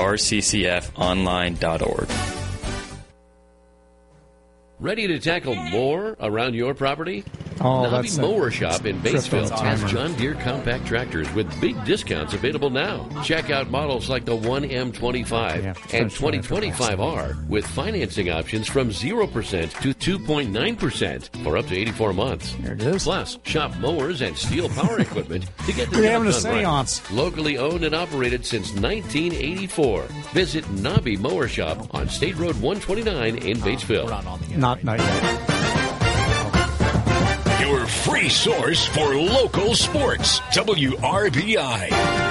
rccfonline.org. Ready to tackle more around your property? Oh, Nobby Mower Shop in Batesville has timer. John Deere compact tractors with big discounts available now. Check out models like the 1M25 and 2025R with financing options from 0% to 2.9% for up to 84 months. There it is. Plus, shop mowers and steel power equipment to get the We're job having a done seance. right. Locally owned and operated since 1984. Visit Nobby Mower Shop on State Road 129 in Batesville. Not yet. Your free source for local sports. WRBI.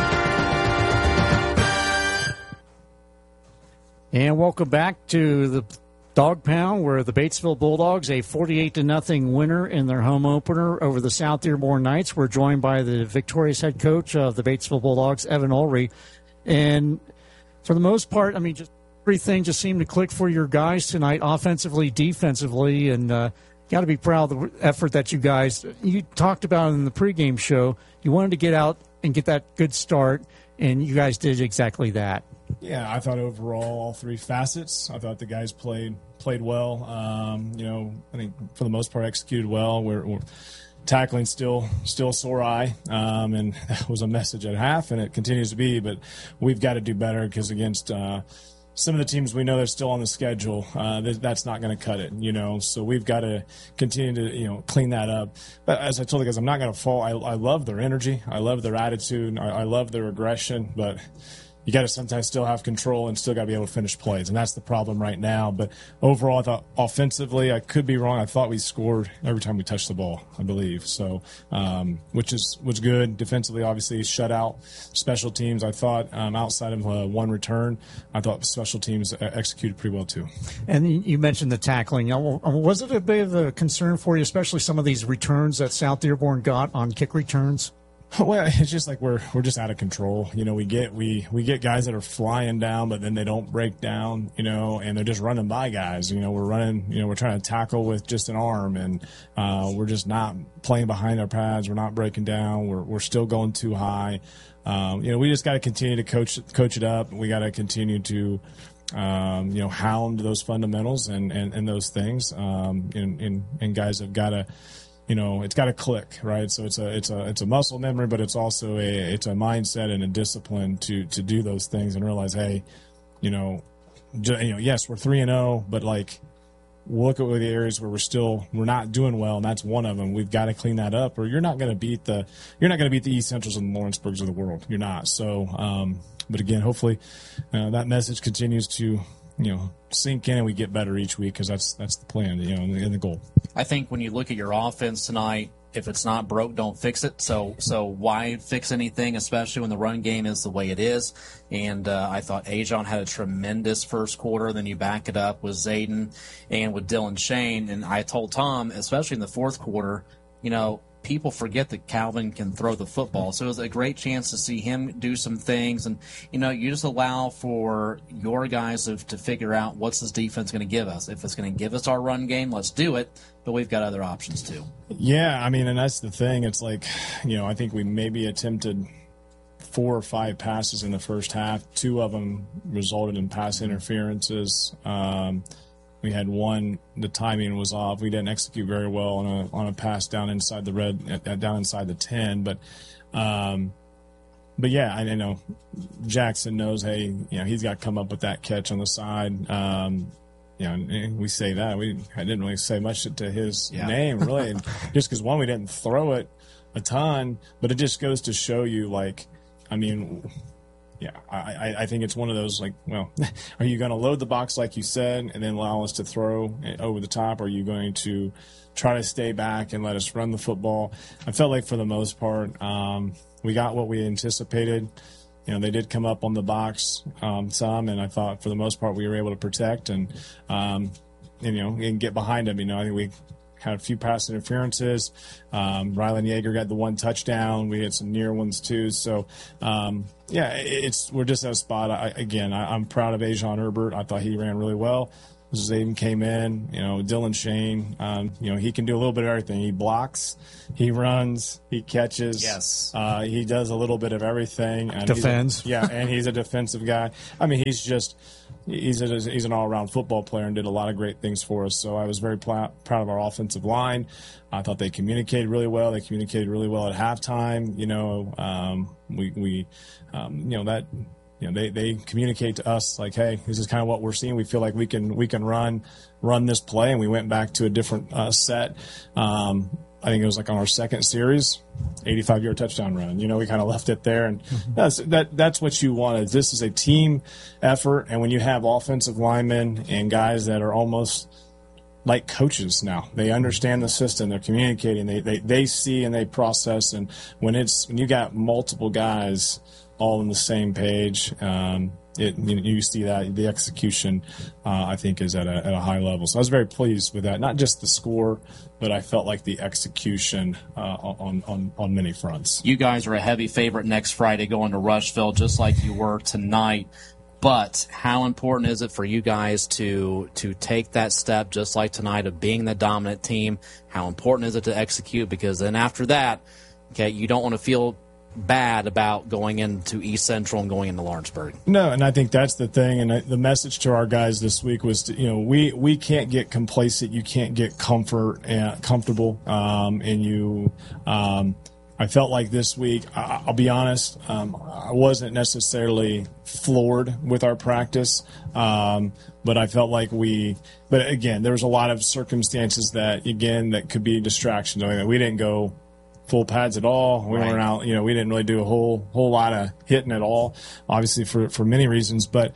And welcome back to the Dog Pound, where the Batesville Bulldogs, a 48-0 winner in their home opener over the South Dearborn Knights. We're joined by the victorious head coach of the Batesville Bulldogs, Evan Ulrey. And for the most part, I mean, just everything just seemed to click for your guys tonight, offensively, defensively, and got to be proud of the effort that you guys, you talked about in the pregame show. You wanted to get out and get that good start, and you guys did exactly that. Yeah, I thought overall all three facets. I thought the guys played well. I think for the most part executed well. We're tackling still sore eye, and that was a message at half, and it continues to be. But we've got to do better because against some of the teams we know they're still on the schedule, that's not going to cut it, So we've got to continue to, clean that up. But as I told the guys, I'm not going to fall. I love their energy. I love their attitude. I love their aggression. But you got to sometimes still have control and still got to be able to finish plays. And that's the problem right now. But overall, I thought offensively, I could be wrong. I thought we scored every time we touched the ball, I believe. So, which was good. Defensively, obviously, shutout. Special teams, I thought, outside of one return, I thought special teams executed pretty well, too. And you mentioned the tackling. Was it a bit of a concern for you, especially some of these returns that South Dearborn got on kick returns? Well, it's just like we're just out of control. We get guys that are flying down, but then they don't break down, and they're just running by guys. We're running, we're trying to tackle with just an arm, and we're just not playing behind our pads. We're not breaking down. We're still going too high. We just got to continue to coach it up. We got to continue to hound those fundamentals and those things. And guys have got to. It's got to click, right? So it's a muscle memory, but it's also a mindset and a discipline to do those things and realize, hey, yes, we're 3-0, but like look at the areas where we're not doing well, and that's one of them. We've got to clean that up, or you're not going to beat the East Centrals and the Lawrenceburgs of the world. You're not. So, but again, hopefully that message continues to sink in and we get better each week because that's the plan, and the goal. I think when you look at your offense tonight, if it's not broke, don't fix it. So why fix anything, especially when the run game is the way it is? And I thought Ajon had a tremendous first quarter. Then you back it up with Zayden and with Dylan Shane. And I told Tom, especially in the fourth quarter, people forget that Calvin can throw the football. So it was a great chance to see him do some things. And, you just allow for your guys to figure out what's this defense going to give us. If it's going to give us our run game, let's do it. But we've got other options too. Yeah, and that's the thing. It's like, I think we maybe attempted 4 or 5 passes in the first half. 2 of them resulted in pass interferences. We had one, the timing was off. We didn't execute very well on a pass down inside down inside the 10. But yeah, I know Jackson knows, hey, he's got to come up with that catch on the side. And we say that. I didn't really say much to his name, really. Just because, one, we didn't throw it a ton, but it just goes to show you, yeah, I think it's one of those, are you going to load the box like you said and then allow us to throw over the top? Or are you going to try to stay back and let us run the football? I felt like for the most part we got what we anticipated. They did come up on the box some, and I thought for the most part we were able to protect and get behind them. I think we had a few pass interferences. Rylan Yeager got the 1 touchdown. We had some near ones too. So, we're just at a spot. I'm proud of Ajon Herbert. I thought he ran really well. Zayden came in. Dylan Shane, he can do a little bit of everything. He blocks, he runs, he catches. Yes. He does a little bit of everything. And Defends. and he's a defensive guy. I mean, he's an all-around football player and did a lot of great things for us. So I was very proud of our offensive line. I thought they communicated really well. They communicated really well at halftime. They communicate to us like, hey, this is kind of what we're seeing. We feel like we can run this play, and we went back to a different set. I think it was like on our second series, 85-yard touchdown run. We kind of left it there, and that's what you want. This is a team effort, and when you have offensive linemen and guys that are almost like coaches now, they understand the system, they're communicating, they see and they process, and when you got multiple guys all on the same page, you see that the execution, I think, is at a high level. So I was very pleased with that. Not just the score, but I felt like the execution on many fronts. You guys are a heavy favorite next Friday going to Rushville, just like you were tonight. But how important is it for you guys to take that step, just like tonight, of being the dominant team? How important is it to execute? Because then after that, okay, you don't want to feel bad about going into East Central and going into Lawrenceburg. No, and I think that's the thing. And the message to our guys this week was, we can't get complacent. You can't get comfortable. I felt like this week, I'll be honest, I wasn't necessarily floored with our practice, but I felt like but again, there was a lot of circumstances that could be distractions. I mean, we didn't go full pads at all. We weren't out, we didn't really do a whole lot of hitting at all, obviously for many reasons, but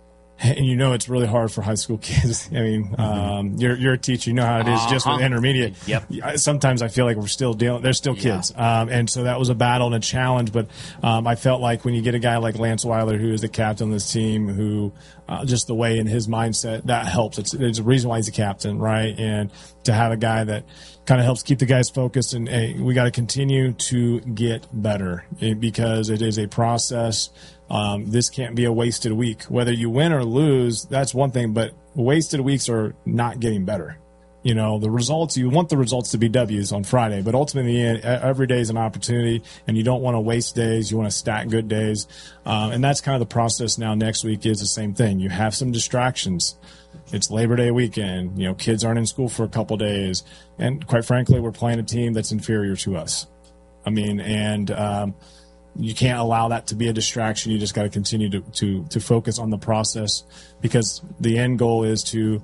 and it's really hard for high school kids. I mean, you're a teacher, you know how it is just with intermediate. Yep. Sometimes I feel like they're still kids. And so that was a battle and a challenge, but I felt like when you get a guy like Lance Weiler, who is the captain of this team, who just the way in his mindset, that helps. It's a reason why he's a captain, right? And to have a guy that kind of helps keep the guys focused, and hey, we got to continue to get better because it is a process. This can't be a wasted week. Whether you win or lose, that's one thing, but wasted weeks are not getting better. The results, you want the results to be W's on Friday, but ultimately every day is an opportunity, and you don't want to waste days. You want to stack good days. And that's kind of the process now. Next week is the same thing. You have some distractions. It's Labor Day weekend. Kids aren't in school for a couple days. And quite frankly, we're playing a team that's inferior to us. I mean, and you can't allow that to be a distraction. You just got to continue to focus on the process, because the end goal is to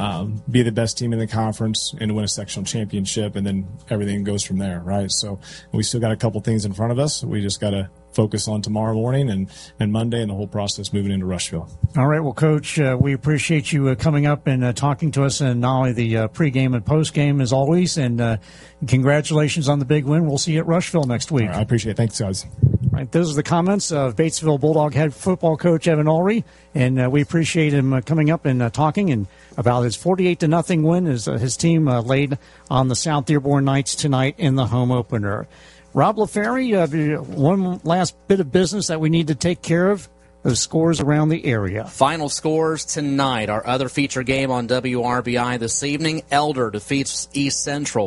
be the best team in the conference and to win a sectional championship, and then everything goes from there, right? So we still got a couple things in front of us. We just got to focus on tomorrow morning and Monday and the whole process moving into Rushville. All right. Well, Coach, we appreciate you coming up and talking to us, and not only the pregame and postgame as always, and congratulations on the big win. We'll see you at Rushville next week. All right, I appreciate it. Thanks, guys. All right, those are the comments of Batesville Bulldog head football coach Evan Ulrey, and we appreciate him coming up and talking and about his 48-0 win as his team laid on the South Dearborn Knights tonight in the home opener. Rob LaFerry, one last bit of business that we need to take care of. The scores around the area. Final scores tonight. Our other feature game on WRBI this evening. Elder defeats East Central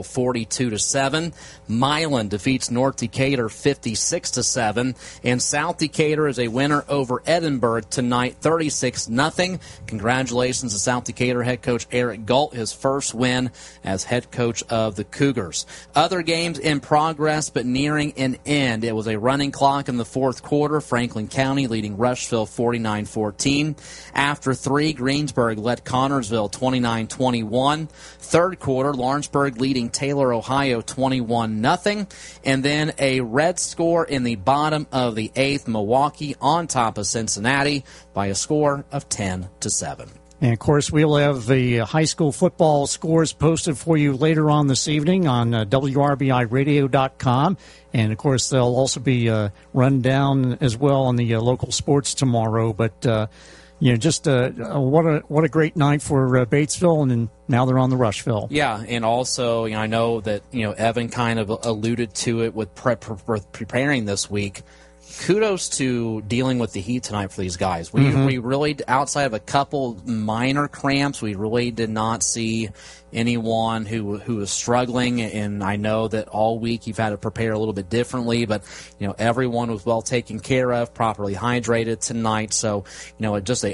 42-7. Milan defeats North Decatur 56-7. And South Decatur is a winner over Edinburgh tonight 36-0. Congratulations to South Decatur head coach Eric Galt, his first win as head coach of the Cougars. Other games in progress but nearing an end. It was a running clock in the fourth quarter. Franklin County leading Rushville 49-14. After 3, Greensburg led Connorsville 29-21. Third quarter, Lawrenceburg leading Taylor, Ohio 21-0. And then a red score in the bottom of the 8th, Milwaukee on top of Cincinnati by a score of 10-7. And, of course, we'll have the high school football scores posted for you later on this evening on WRBIRadio.com. And, of course, they'll also be run down as well on the local sports tomorrow. But, just what a great night for Batesville, and now they're on the Rushville. Yeah, and also, I know that, Evan kind of alluded to it with preparing this week. kudos to dealing with the heat tonight for these guys. We really, outside of a couple minor cramps, we really did not see anyone who was struggling. And I know that all week you've had to prepare a little bit differently, but everyone was well taken care of, properly hydrated tonight. So just